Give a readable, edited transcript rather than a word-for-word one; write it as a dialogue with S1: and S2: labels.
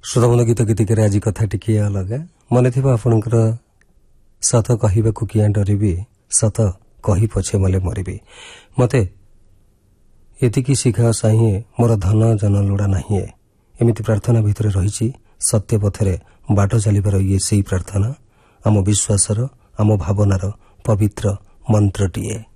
S1: श्रोताबंधु गीत गीतिकार आज कथा टिके अलगा मन थी आपणकर सत कहवाक किया डरबी सत कही पछे मले मरबी मते एतिकी शिखा साहिए मोर धन जन लोड़ा नहीं एमिति प्रार्थना भितर रही सत्य पथरे बाट चलिबार ये सेही प्रार्थना आम विश्वासर आम भावनार पवित्र मंत्रटीए।